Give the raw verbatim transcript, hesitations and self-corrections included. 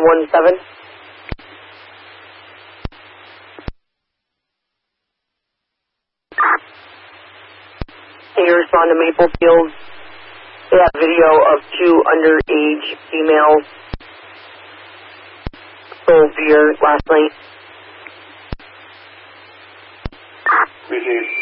one seven. Can you respond to Maple Fields? They have video of two underage females sold beer last night. Received.